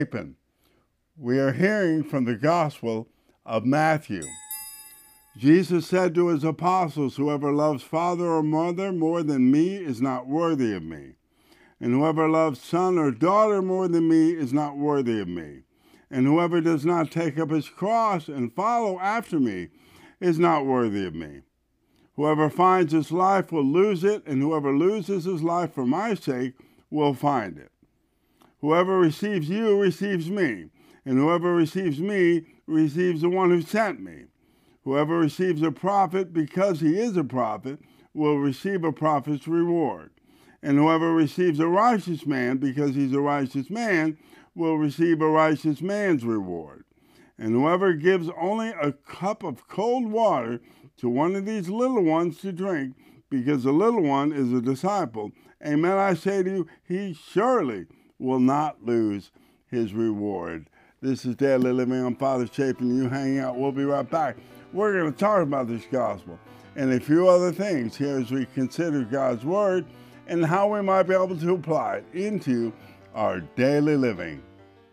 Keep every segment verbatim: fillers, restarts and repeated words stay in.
We are hearing from the Gospel of Matthew. Jesus said to his apostles, "Whoever loves father or mother more than me is not worthy of me. And whoever loves son or daughter more than me is not worthy of me. And whoever does not take up his cross and follow after me is not worthy of me. Whoever finds his life will lose it, and whoever loses his life for my sake will find it. Whoever receives you receives me, and whoever receives me receives the one who sent me. Whoever receives a prophet because he is a prophet will receive a prophet's reward. And whoever receives a righteous man because he's a righteous man will receive a righteous man's reward. And whoever gives only a cup of cold water to one of these little ones to drink, because the little one is a disciple, amen, I say to you, he surely will not lose his reward." This is Daily Living. I'm Father Chapin. You hang out. We'll be right back. We're going to talk about this gospel and a few other things here as we consider God's word and how we might be able to apply it into our daily living.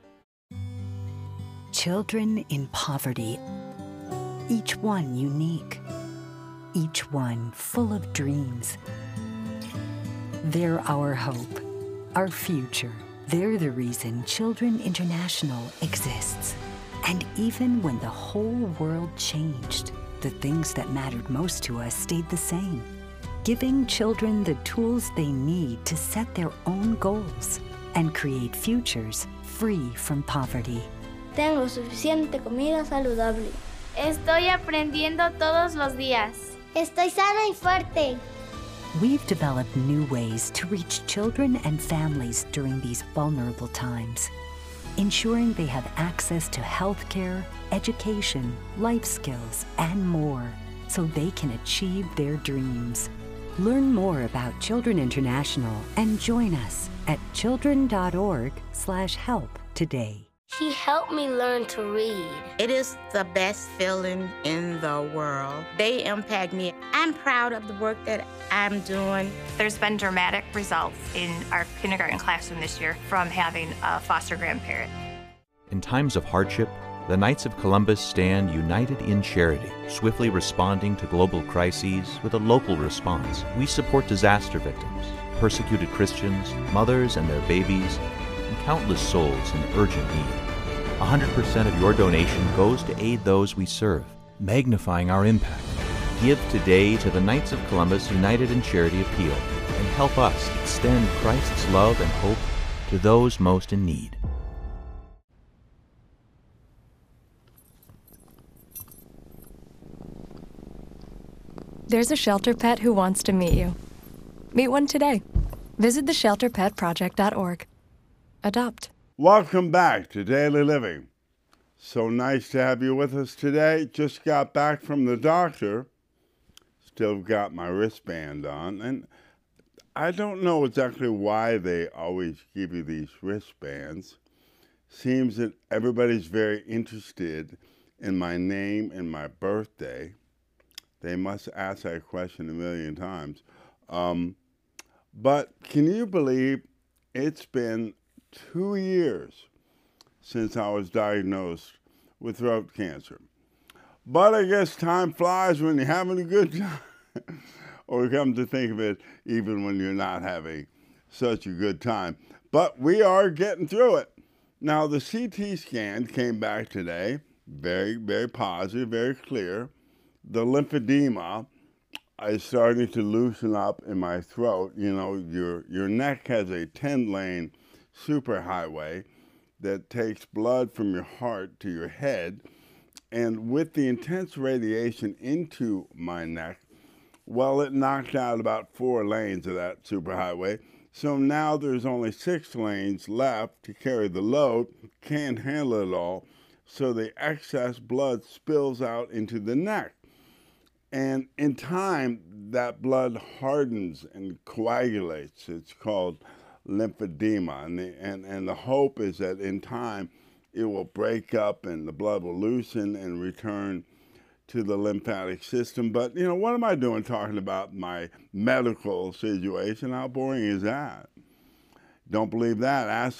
Children in poverty, each one unique, each one full of dreams. They're our hope, our future. They're the reason Children International exists. And even when the whole world changed, the things that mattered most to us stayed the same, giving children the tools they need to set their own goals and create futures free from poverty. Tengo suficiente comida saludable. Estoy aprendiendo todos los días. Estoy sana y fuerte. We've developed new ways to reach children and families during these vulnerable times, ensuring they have access to health care, education, life skills, and more, so they can achieve their dreams. Learn more about Children International and join us at children dot org slash help today. He helped me learn to read. It is the best feeling in the world. They impact me. I'm proud of the work that I'm doing. There's been dramatic results in our kindergarten classroom this year from having a foster grandparent. In times of hardship, the Knights of Columbus stand united in charity, swiftly responding to global crises with a local response. We support disaster victims, persecuted Christians, mothers and their babies, and countless souls in urgent need. one hundred percent of your donation goes to aid those we serve, magnifying our impact. Give today to the Knights of Columbus United in Charity Appeal and help us extend Christ's love and hope to those most in need. There's a shelter pet who wants to meet you. Meet one today. Visit the shelter pet project dot org. Adopt. Welcome back to Daily Living. So nice to have you with us today. Just got back from the doctor. Still got my wristband on. And I don't know exactly why they always give you these wristbands. Seems that everybody's very interested in my name and my birthday. They must ask that question a million times. Um, but can you believe it's been two years since I was diagnosed with throat cancer? But I guess time flies when you're having a good time. Or come to think of it, even when you're not having such a good time. But we are getting through it. Now, the C T scan came back today, very, very positive, very clear. The lymphedema is starting to loosen up in my throat. You know, your, your neck has a ten-lane superhighway that takes blood from your heart to your head. And with the intense radiation into my neck, well, it knocked out about four lanes of that superhighway. So now there's only six lanes left to carry the load. Can't handle it all. So the excess blood spills out into the neck. And in time, that blood hardens and coagulates. It's called lymphedema. And the, and, and the hope is that in time, it will break up and the blood will loosen and return to the lymphatic system. But, you know, what am I doing talking about my medical situation? How boring is that? Don't believe that? Ask